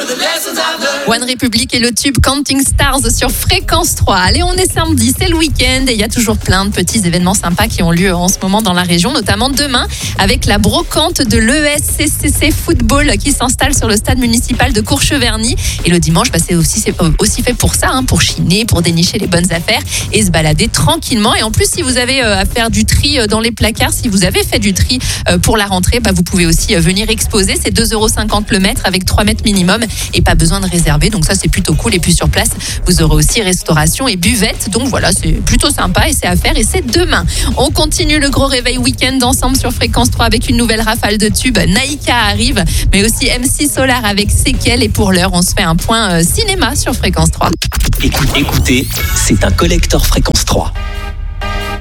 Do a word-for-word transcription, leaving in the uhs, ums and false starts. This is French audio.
One Republic et le tube Counting Stars sur Fréquence trois. Allez, on est samedi, c'est le week-end et il y a toujours plein de petits événements sympas qui ont lieu en ce moment dans la région, notamment demain avec la brocante de l'E S C C C Football qui s'installe sur le stade municipal de Courcheverny. Et le dimanche, bah, c'est aussi, c'est aussi fait pour ça, hein, pour chiner, pour dénicher les bonnes affaires et se balader tranquillement. Et en plus, si vous avez euh, à faire du tri dans les placards, si vous avez fait du tri euh, pour la rentrée, bah, vous pouvez aussi euh, venir exposer. C'est deux euros cinquante le mètre avec trois mètres minimum et pas besoin de réserver. Donc ça, c'est plutôt cool. Et puis sur place, vous aurez aussi restauration et buvette. Donc voilà, c'est plutôt sympa et c'est à faire. Et c'est demain. On continue le gros réveil week-end ensemble sur Fréquence trois avec une nouvelle rafale de tubes. Naïka arrive, mais aussi M C Solar avec Séquelles. Et pour l'heure, on se fait un point euh, cinéma sur Fréquence trois. Écoutez, écoutez, c'est un collector Fréquence trois.